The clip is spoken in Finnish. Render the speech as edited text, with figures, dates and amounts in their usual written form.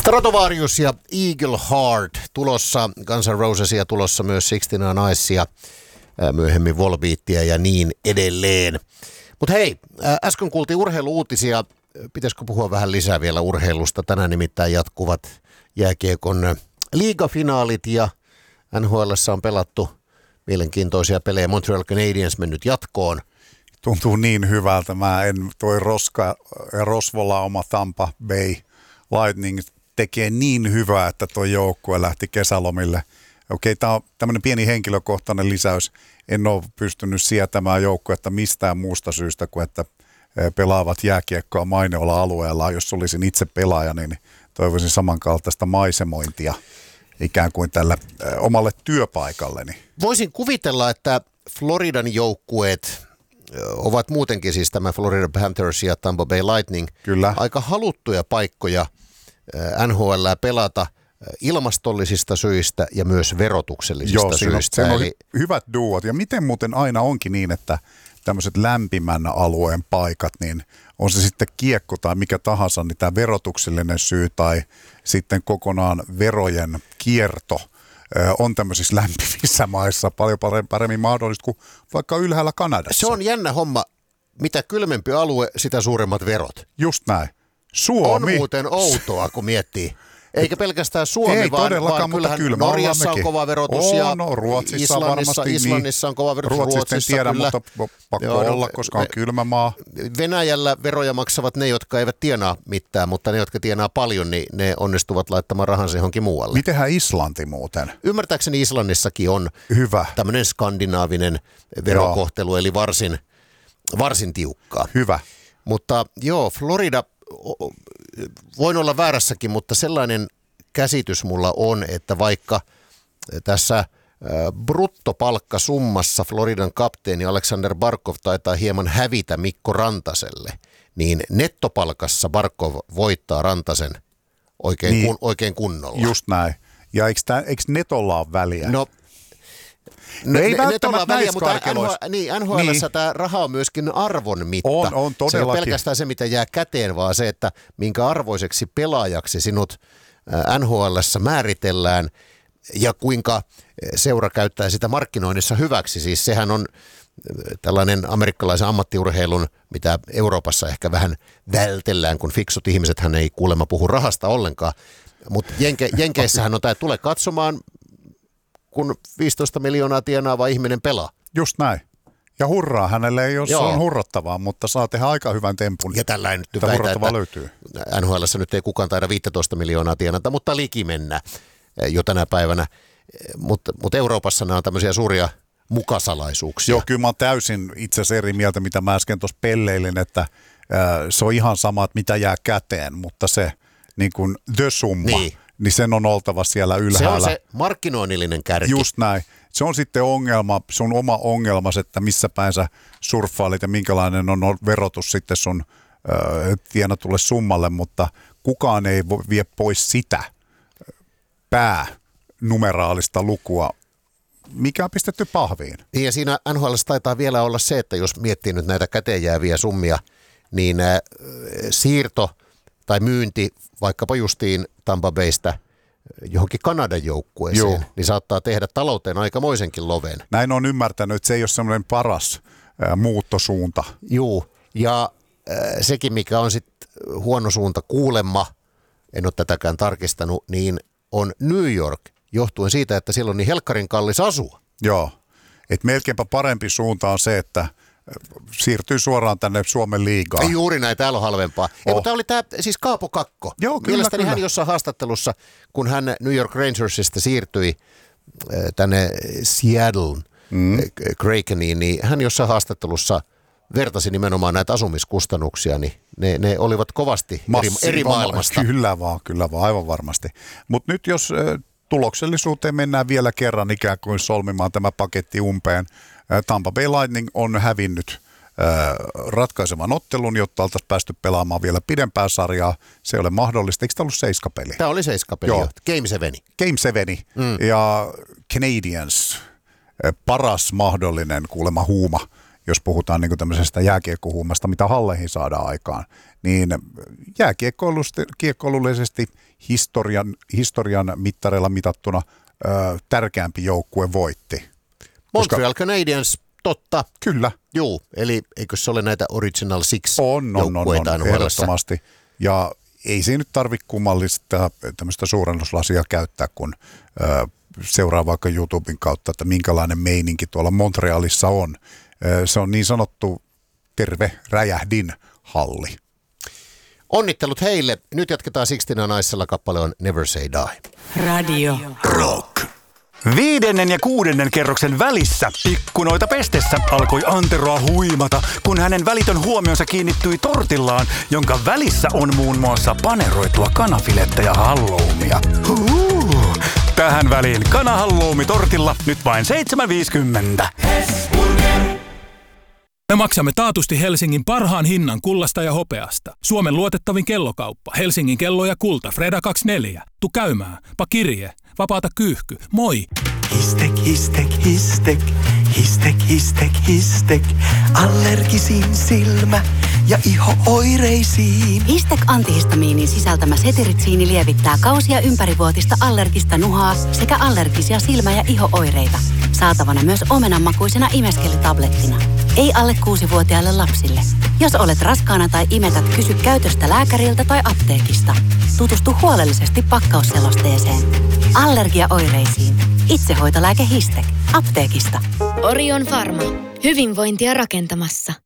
Stratovarius ja Eagle Heart tulossa, Guns N' Rosesia tulossa myös 69 Eyes, myöhemmin Volbeatia ja niin edelleen. Mutta hei, äsken kuultiin urheilu-uutisia. Pitäisikö puhua vähän lisää vielä urheilusta? Tänään nimittäin jatkuvat jääkiekon liigafinaalit ja NHL:ssä on pelattu mielenkiintoisia pelejä. Montreal Canadiens mennyt jatkoon. Tuntuu niin hyvältä. Toi Rosvola oma Tampa Bay Lightning tekee niin hyvää, että tuo joukkue lähti kesälomille. Okei, tämä on tämmöinen pieni henkilökohtainen lisäys. En ole pystynyt sietämään joukkuetta mistään muusta syystä kuin, että pelaavat jääkiekkoa mainiolla alueella. Jos olisin itse pelaaja, niin toivoisin samankaltaista maisemointia ikään kuin tälle omalle työpaikalleni. Voisin kuvitella, että Floridan joukkueet ovat muutenkin, siis tämä Florida Panthers ja Tampa Bay Lightning, kyllä, aika haluttuja paikkoja NHL pelata ilmastollisista syistä ja myös verotuksellisista syistä. Joo, on hyvät duot. Ja miten muuten aina onkin niin, että tämmöiset lämpimän alueen paikat, niin on se sitten kiekko tai mikä tahansa, niin tämä verotuksellinen syy tai sitten kokonaan verojen kierto on tämmöisissä lämpimissä maissa paljon paremmin mahdollista kuin vaikka ylhäällä Kanadassa. Se on jännä homma. Mitä kylmempi alue, sitä suuremmat verot. Just näin. Suomi. On muuten outoa, kun miettii. Eikä pelkästään Suomi, ei vaan kyllähän Norjassa on kova verotus ja Ruotsissa Islannissa on kova verotus. Ruotsissa en tiedä, kyllä, mutta pakko olla, koska on kylmä maa. Venäjällä veroja maksavat ne, jotka eivät tienaa mitään, mutta ne, jotka tienaa paljon, niin ne onnistuvat laittamaan rahansa johonkin muualle. Mitenhän Islanti muuten? Ymmärtääkseni Islannissakin on hyvä tämmöinen skandinaavinen verokohtelu, eli varsin tiukkaa. Hyvä. Mutta joo, Florida, voin olla väärässäkin, mutta sellainen käsitys mulla on, että vaikka tässä bruttopalkkasummassa Floridan kapteeni Alexander Barkov taitaa hieman hävitä Mikko Rantaselle, niin nettopalkassa Barkov voittaa Rantasen oikein kunnolla. Just näin. Ja eikö netolla ole väliä? No ei välttämättä näissä karkeloissa. NHL:ssä tämä raha on myöskin arvon mitta. On todellakin. Se ei ole pelkästään se, mitä jää käteen, vaan se, että minkä arvoiseksi pelaajaksi sinut NHL:ssä määritellään ja kuinka seura käyttää sitä markkinoinnissa hyväksi. Siis sehän on tällainen amerikkalaisen ammattiurheilun, mitä Euroopassa ehkä vähän vältellään, kun fiksut ihmisethän ei kuulemma puhu rahasta ollenkaan. Mutta Jenkeissähän on tämä, tule katsomaan, kun 15 miljoonaa tienaava ihminen pelaa. Just näin. Ja hurraa hänelle, jos on hurrattavaa, mutta saa tehdä aika hyvän tempun. Ja tällainen nyt väitä, että löytyy. NHL:ssä nyt ei kukaan taida 15 miljoonaa tienata, mutta liki mennä jo tänä päivänä. Mutta Euroopassa nämä on tämmöisiä suuria mukasalaisuuksia. Joo, kyllä mä oon täysin itse asiassa eri mieltä, mitä mä äsken tuossa pelleilin, että se on ihan sama, että mitä jää käteen, mutta se niin kuin summa, niin sen on oltava siellä ylhäällä. Se on se markkinoinnillinen kärki. Just näin. Se on sitten ongelma, sun oma ongelmas, että missä päin sä surffailit ja minkälainen on verotus sitten sun tienatulle summalle, mutta kukaan ei vie pois sitä päänumeraalista lukua, mikä on pistetty pahviin. Ja siinä NHL:ssä taitaa vielä olla se, että jos miettii nyt näitä käteen jääviä summia, niin siirto tai myynti vaikkapa justiin Tampa Baystä johonkin Kanadan joukkueeseen, niin saattaa tehdä talouteen aikamoisenkin loven. Näin on ymmärtänyt, että se ei ole semmoinen paras muuttosuunta. Joo, ja sekin mikä on sitten huono suunta kuulemma, en ole tätäkään tarkistanut, niin on New York, johtuen siitä, että siellä on niin helkkarin kallis asua. Joo, että melkeinpä parempi suunta on se, että siirtyy suoraan tänne Suomen liigaan. Juuri näin, täällä on halvempaa. Mutta tämä oli tämä siis Kaapo Kakko. Joo, mielestäni hän jossain haastattelussa, kun hän New York Rangersista siirtyi tänne Seattle Krakeniin, niin hän jossain haastattelussa vertasi nimenomaan näitä asumiskustannuksia, niin ne olivat kovasti eri maailmasta. Kyllä vaan, aivan varmasti. Mutta nyt jos tuloksellisuuteen mennään vielä kerran ikään kuin solmimaan tämä paketti umpeen. Tampa Bay Lightning on hävinnyt ratkaisevan ottelun, jotta oltaisiin päästy pelaamaan vielä pidempää sarjaa. Se ei ole mahdollista. Eikö tämä ollut 7-peli? Tämä oli 7-peli, joo. Game 7. Game 7 ja Canadiens paras mahdollinen kuulemma huuma jos puhutaan niin kuin tämmöisestä jääkiekkohuumasta, mitä halleihin saadaan aikaan, niin jääkiekkoilullisesti historian mittareilla mitattuna tärkeämpi joukkue voitti. Montreal Canadiens, totta. Kyllä. Joo, eli eikö se ole näitä Original Six joukkueita ehdottomasti. Ja ei siinä nyt tarvitse kummallista tämmöistä suurennuslasia käyttää, kun seuraa vaikka YouTuben kautta, että minkälainen meininki tuolla Montrealissa on. Se on niin sanottu terve räjähdin halli. Onnittelut heille. Nyt jatketaan Sixteen Icella, kappale on Never Say Die. Radio Rock. 5. ja 6. kerroksen välissä ikkunoita pestessä alkoi Anteroa huimata, kun hänen välitön huomionsa kiinnittyi tortillaan, jonka välissä on muun muassa paneroitua kanafilettä ja halloumia. Tähän väliin kanahalloumi tortilla nyt vain 7,50. Me maksamme taatusti Helsingin parhaan hinnan kullasta ja hopeasta. Suomen luotettavin kellokauppa. Helsingin kello ja kulta. Freda 24. Tu käymään. Pa kirje. Vapaata kyyhky. Moi! Histek, histek, histek. Histek, histek, histek. Allergisin silmä ja iho-oireisiin. Histek antihistamiinin sisältämä seteritsiini lievittää kausia ympärivuotista allergista nuhaa sekä allergisia silmä- ja iho-oireita. Saatavana myös omenanmakuisena imeskelitablettina. Ei alle 6-vuotiaille lapsille. Jos olet raskaana tai imetät, kysy käytöstä lääkäriltä tai apteekista. Tutustu huolellisesti pakkausselosteeseen. Allergiaoireisiin. Itsehoitolääke Histek. Apteekista. Orion Pharma. Hyvinvointia rakentamassa.